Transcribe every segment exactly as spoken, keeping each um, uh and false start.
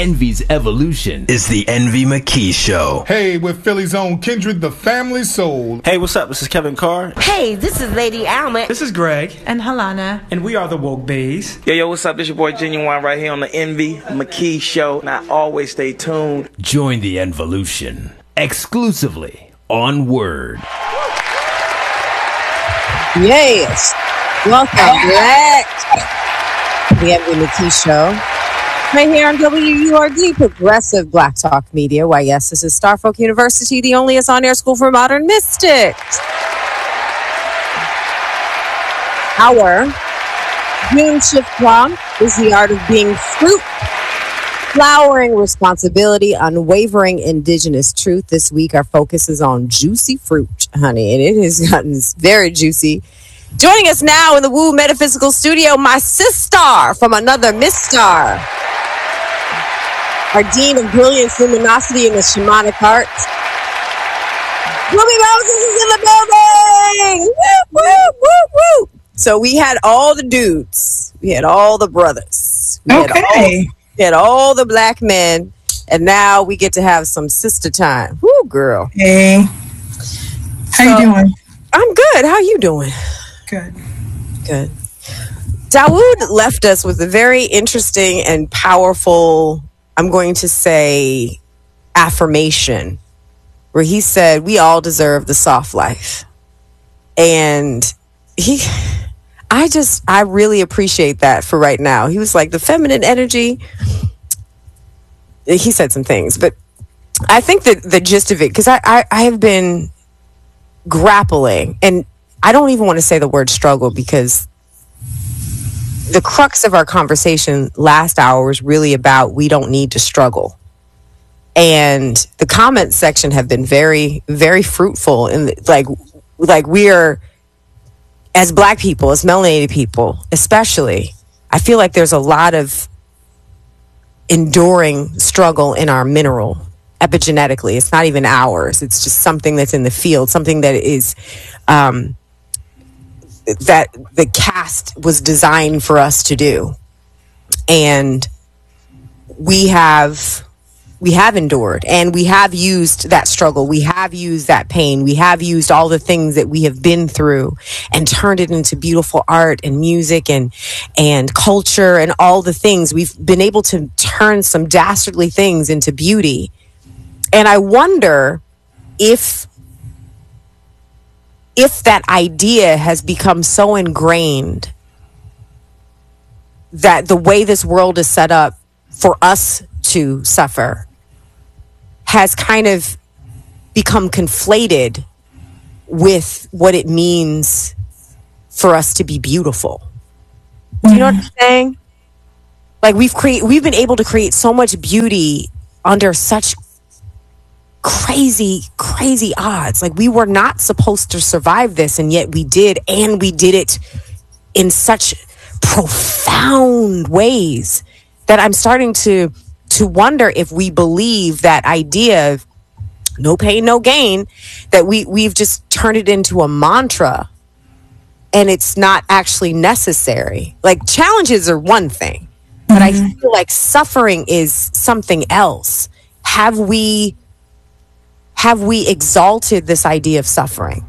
Envy's evolution is the Envy McKee Show. Hey, with Philly's own Kindred, the family soul. Hey, what's up? This is Kevin Carr. Hey, this is Lady Alma. This is Greg. And Halana. And we are the Woke Bays. Yo, yo, what's up? This your boy Genuine right here on the Envy McKee Show. Now, always stay tuned. Join the Envolution exclusively on Word. Yes. Welcome back to the Envy McKee Show. Right here on W U R D, Progressive Black Talk Media. Why, yes, this is Starfolk University, the only on-air school for modern mystics. Our June shift prompt is the art of being fruit, flowering responsibility, unwavering indigenous truth. This week, our focus is on juicy fruit, honey, and it has gotten very juicy. Joining us now in the Woo Metaphysical Studio, my sister from another Miss Star, our Dean of Brilliance, Luminosity, and the Shamanic Arts. Ruby Moses is in the building! Woo, woo, woo, woo! So we had all the dudes. We had all the brothers. We okay. Had all, we had all the black men. And now we get to have some sister time. Woo, girl. Hey. How so, you doing? I'm good. How you doing? Good. Good. Dawood left us with a very interesting and powerful, I'm going to say, affirmation, where he said, we all deserve the soft life. And he, I just, I really appreciate that for right now. He was like, the feminine energy, he said some things, but I think that the gist of it, because I, I, I have been grappling, and I don't even want to say the word struggle, because the crux of our conversation last hour was really about we don't need to struggle. And the comment section have been very, very fruitful. And like, like we are, as black people, as melanated people, especially, I feel like there's a lot of enduring struggle in our mineral epigenetically. It's not even ours. It's just something that's in the field, something that is, um, that the cast was designed for us to do. And we have we have endured, and we have used that struggle, we have used that pain, we have used all the things that we have been through and turned it into beautiful art and music and and culture and all the things. We've been able to turn some dastardly things into beauty. And I wonder if if that idea has become so ingrained that the way this world is set up for us to suffer has kind of become conflated with what it means for us to be beautiful. Do you know what I'm saying? Like we've create, we've been able to create so much beauty under such crazy, crazy odds. Like we were not supposed to survive this, and yet we did, and we did it in such profound ways that I'm starting to to wonder if we believe that idea of no pain, no gain, that we we've just turned it into a mantra, and it's not actually necessary. Like challenges are one thing, but mm-hmm. I feel like suffering is something else. Have we Have we exalted this idea of suffering?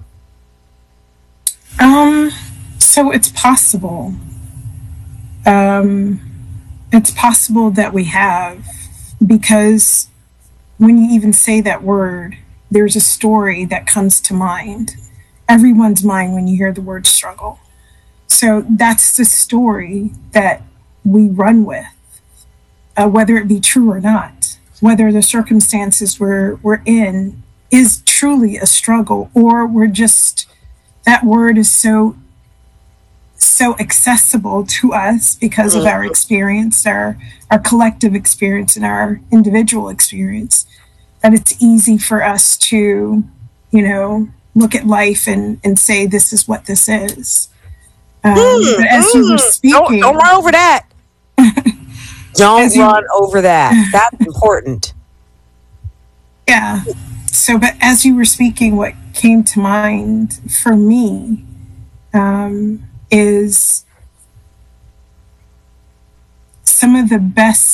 Um, so it's possible. Um, it's possible that we have, because when you even say that word, there's a story that comes to mind. Everyone's mind when you hear the word struggle. So that's the story that we run with, uh, whether it be true or not. Whether the circumstances we're, we're in is truly a struggle, or we're just, that word is so, so accessible to us because of our experience, our, our collective experience and our individual experience, that it's easy for us to, you know, look at life and, and say, this is what this is. Um, mm, but as mm, you were speaking... Don't, don't run over that. Don't run you, over that. That's important. Yeah. So, but as you were speaking, what came to mind for me um, is some of the best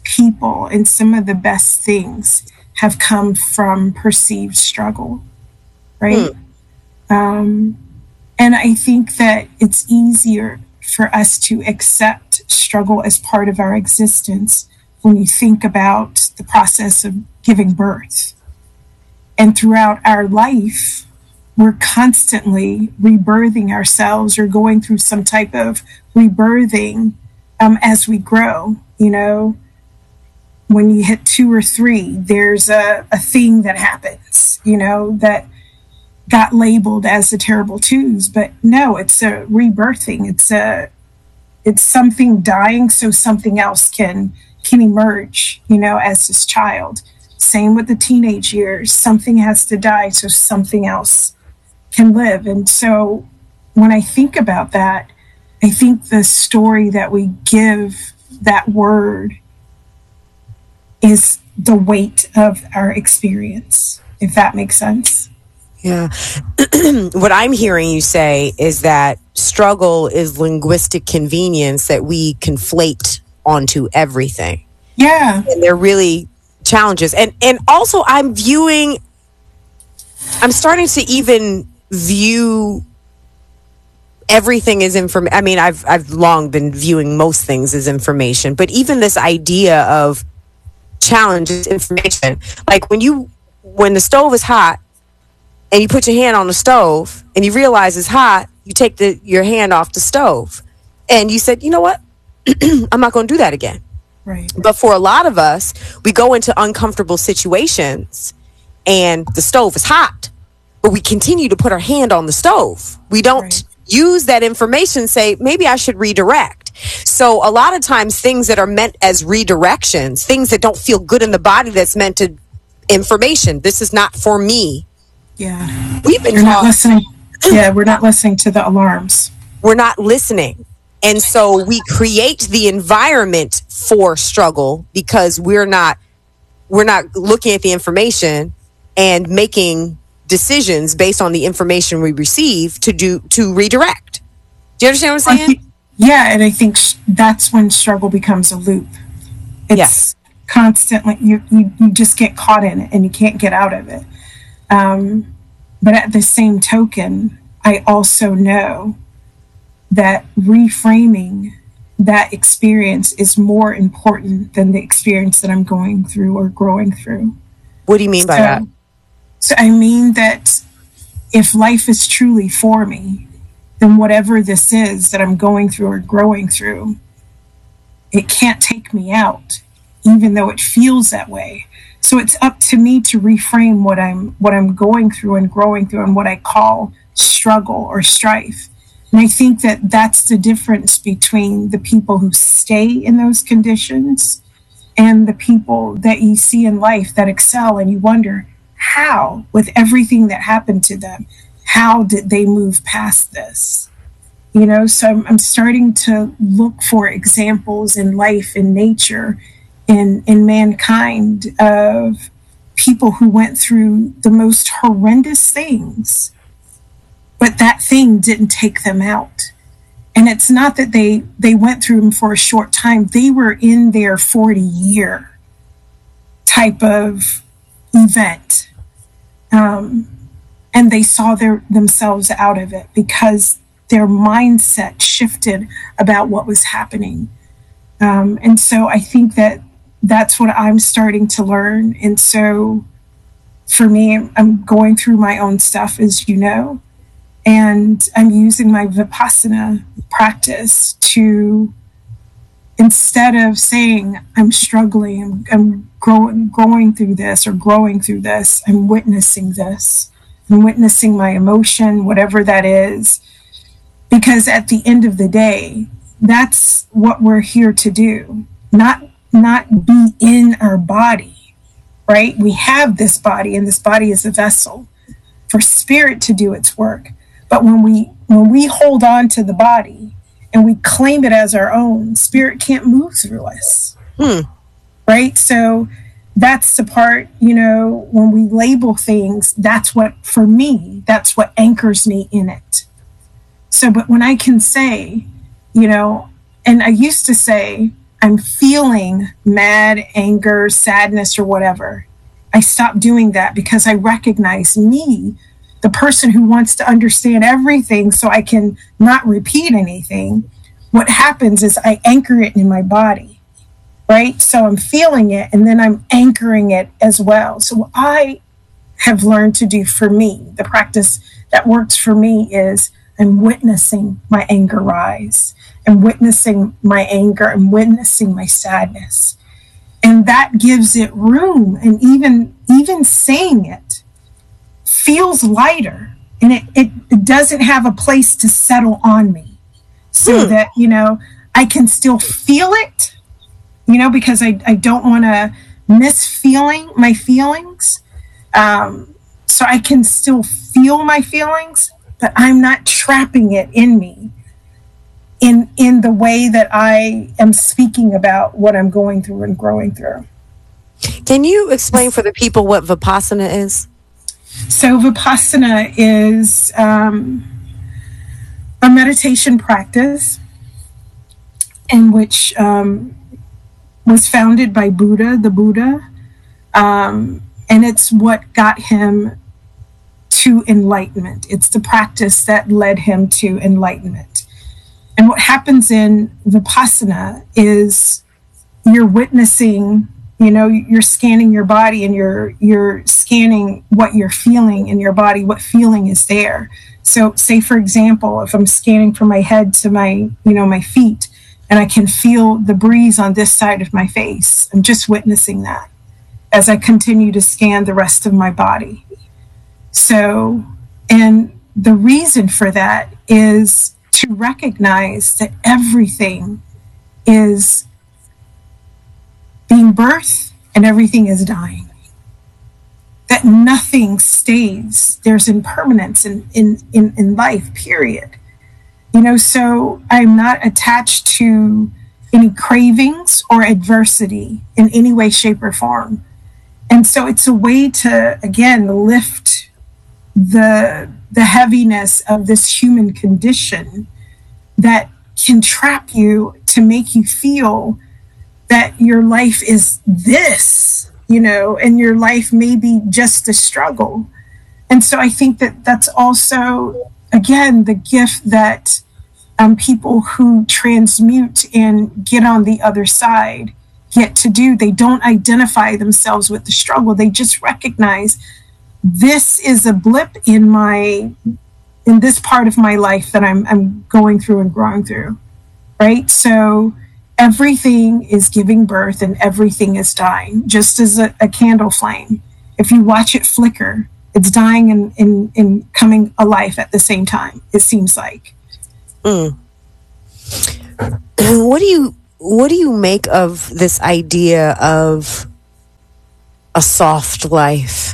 people and some of the best things have come from perceived struggle, right? Mm. Um, and I think that it's easier for us to accept struggle as part of our existence when you think about the process of giving birth. And throughout our life, we're constantly rebirthing ourselves or going through some type of rebirthing um, as we grow. You know, when you hit two or three, there's a, a thing that happens, you know, that got labeled as the terrible twos. But no, it's a rebirthing. It's a, it's something dying so something else can, can emerge, you know, as this child. Same with the teenage years. Something has to die so something else can live. And so when I think about that, I think the story that we give that word is the weight of our experience, if that makes sense. Yeah. What I'm hearing you say is that struggle is linguistic convenience that we conflate onto everything. Yeah. And they're really challenges. And and also I'm viewing, I'm starting to even view everything as information. I mean, I've I've long been viewing most things as information, but even this idea of challenge is information. Like when you, when the stove is hot and you put your hand on the stove and you realize it's hot, you take the your hand off the stove and you said, you know what? I'm not going to do that again. Right. But for a lot of us, we go into uncomfortable situations and the stove is hot, but we continue to put our hand on the stove. We don't right. use that information, say, maybe I should redirect. So a lot of times things that are meant as redirections, things that don't feel good in the body, that's meant to information. This is not for me. Yeah. We've been You're taught, not listening. Yeah, we're not listening to the alarms. We're not listening. And so we create the environment for struggle because we're not we're not looking at the information and making decisions based on the information we receive to do to redirect. Do you understand what I'm saying? Think, yeah, and I think sh- that's when struggle becomes a loop. It's yes. constantly you, you you just get caught in it and you can't get out of it. Um, but at the same token, I also know that reframing that experience is more important than the experience that I'm going through or growing through. What do you mean by so, that? So I mean that if life is truly for me, then whatever this is that I'm going through or growing through, it can't take me out, even though it feels that way. So it's up to me to reframe what I'm what I'm going through and growing through and what I call struggle or strife. And I think that that's the difference between the people who stay in those conditions and the people that you see in life that excel, and you wonder how, with everything that happened to them, how did they move past this? You know, so I'm, I'm starting to look for examples in life, in nature, in, in mankind of people who went through the most horrendous things. But that thing didn't take them out. And it's not that they, they went through them for a short time. They were in their forty-year type of event. Um, and they saw their themselves out of it because their mindset shifted about what was happening. Um, and so I think that that's what I'm starting to learn. And so for me, I'm going through my own stuff, as you know. And I'm using my Vipassana practice to, instead of saying I'm struggling, I'm, I'm growing, growing through this or growing through this, I'm witnessing this. I'm witnessing my emotion, whatever that is. Because at the end of the day, that's what we're here to do. Not, not be in our body, right? We have this body, and this body is a vessel for spirit to do its work. But when we when we hold on to the body and we claim it as our own, spirit can't move through us. Hmm. Right? So that's the part, you know, when we label things, that's what, for me, that's what anchors me in it. So, but when I can say, you know, and I used to say, I'm feeling mad, anger, sadness, or whatever, I stop doing that because I recognize me, the person who wants to understand everything so I can not repeat anything. What happens is I anchor it in my body, right? So I'm feeling it and then I'm anchoring it as well. So what I have learned to do for me, the practice that works for me is I'm witnessing my anger rise. I'm witnessing my anger. I'm witnessing my sadness. And that gives it room. And even, even saying it feels lighter. And it, it, it doesn't have a place to settle on me. So hmm. that, you know, I can still feel it, you know, because I, I don't want to miss feeling my feelings. Um, so I can still feel my feelings, but I'm not trapping it in me in in the way that I am speaking about what I'm going through and growing through. Can you explain for the people what Vipassana is? So Vipassana is um, a meditation practice in which um, was founded by Buddha, the Buddha, um, and it's what got him to enlightenment. It's the practice that led him to enlightenment. And what happens in Vipassana is you're witnessing, you know, you're scanning your body and you're you're scanning what you're feeling in your body, what feeling is there. So say, for example, if I'm scanning from my head to my, you know, my feet, and I can feel the breeze on this side of my face, I'm just witnessing that as I continue to scan the rest of my body. So, and the reason for that is to recognize that everything is being birthed and everything is dying. That nothing stays. There's impermanence in, in, in, in life, period. You know, so I'm not attached to any cravings or adversity in any way, shape, or form. And so it's a way to, again, lift the the heaviness of this human condition that can trap you to make you feel that your life is this, you know, and your life may be just a struggle. And so I think that that's also, again, the gift that um, people who transmute and get on the other side get to do. They don't identify themselves with the struggle. They just recognize this is a blip in my, in this part of my life that I'm, I'm going through and growing through, right? So everything is giving birth and everything is dying, just as a, a candle flame. If you watch it flicker, it's dying and, and, and coming alive at the same time, it seems like. Mm. What do you, what do you make of this idea of a soft life?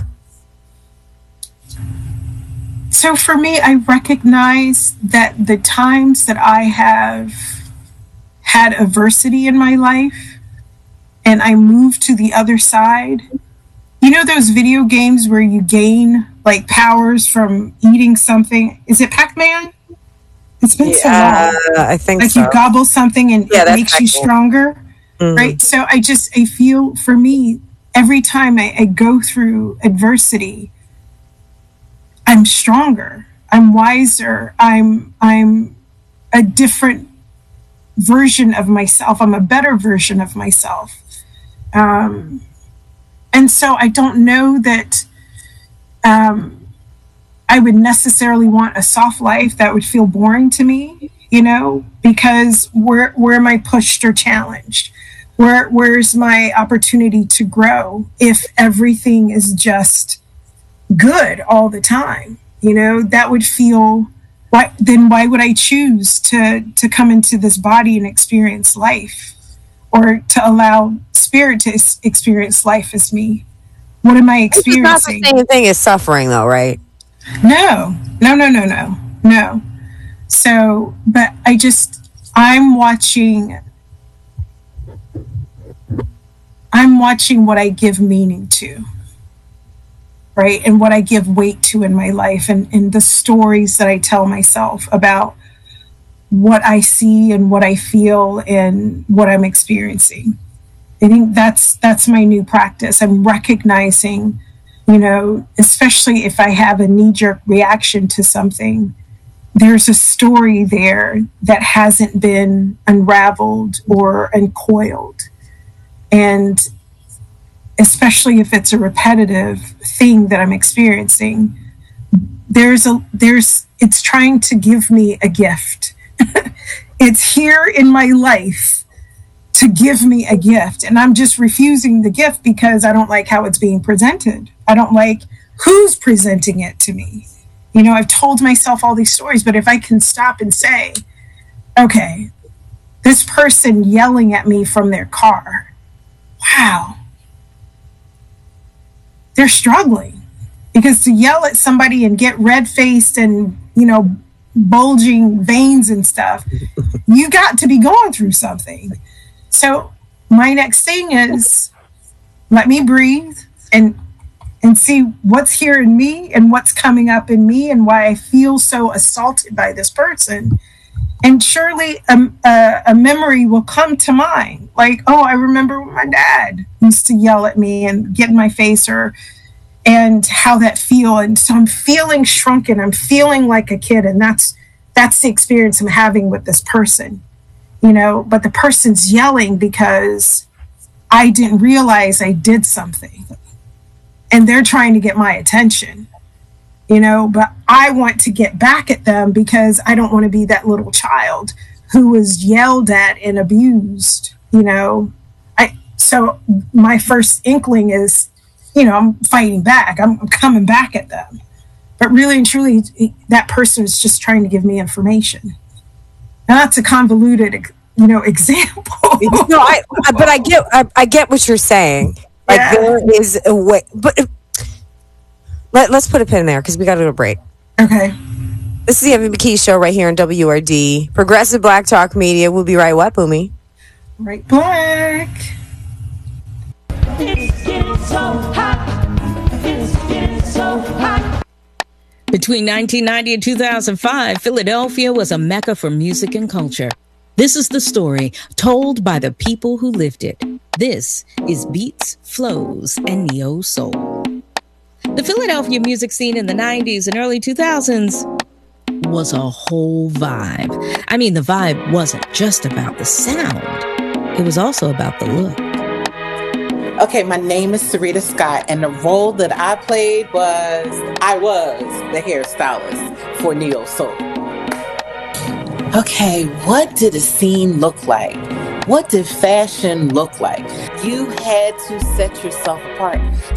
So for me, I recognize that the times that I have had adversity in my life and I moved to the other side, you know those video games where you gain like powers from eating something? Is it Pac-Man? It's been yeah, so long. I think like so. You gobble something and yeah, it makes you stronger, mm-hmm. right? So I just, I feel for me, every time I, I go through adversity, I'm stronger, I'm wiser, I'm I'm a different version of myself, I'm a better version of myself. Um, and so I don't know that um, I would necessarily want a soft life. That would feel boring to me, you know, because where where am I pushed or challenged? Where where's my opportunity to grow if everything is just good all the time? You know, that would feel, why then why would I choose to to come into this body and experience life, or to allow spirit to s- experience life as me? What am I experiencing? It's not the same thing as suffering though, right? No, no, no, no, no, no. So, but I just, I'm watching, I'm watching what I give meaning to. Right? And what I give weight to in my life, and, and the stories that I tell myself about what I see and what I feel and what I'm experiencing. I think that's that's my new practice. I'm recognizing, you know, especially if I have a knee-jerk reaction to something, there's a story there that hasn't been unraveled or uncoiled. And especially if it's a repetitive thing that I'm experiencing, there's a there's it's trying to give me a gift. It's here in my life to give me a gift, and I'm just refusing the gift because I don't like how it's being presented. I don't like who's presenting it to me. You know, I've told myself all these stories, but if I can stop and say, okay, this person yelling at me from their car, wow, they're struggling. Because to yell at somebody and get red-faced and, you know, bulging veins and stuff, you got to be going through something. So my next thing is, let me breathe and and see what's here in me and what's coming up in me and why I feel so assaulted by this person. And surely a, a, a memory will come to mind. Like, oh, I remember when my dad used to yell at me and get in my face, or and how that feel. And so I'm feeling shrunken. I'm feeling like a kid. And that's that's the experience I'm having with this person. You know, but the person's yelling because I didn't realize I did something. And they're trying to get my attention, you know, but I want to get back at them because I don't want to be that little child who was yelled at and abused, you know. I so my first inkling is, you know, I'm fighting back. I'm, I'm coming back at them. But really and truly, that person is just trying to give me information. Now, that's a convoluted, you know, example. No, I, but I get, I, I get what you're saying. Like, yeah. There is a way, but let, let's put a pin there because we got to go to break. Okay. This is the Envy McKee Show right here on W R D, Progressive Black Talk Media. We'll be right what, Boomy? Right back. It's getting so hot. It's getting so hot. Between nineteen ninety and two thousand five, Philadelphia was a mecca for music and culture. This is the story told by the people who lived it. This is Beats, Flows, and Neo Soul. The Philadelphia music scene in the nineties and early two thousands was a whole vibe. I mean, the vibe wasn't just about the sound. It was also about the look. Okay, my name is Sarita Scott, and the role that I played was, I was the hairstylist for Neo Soul. Okay, what did the scene look like? What did fashion look like? You had to set yourself apart.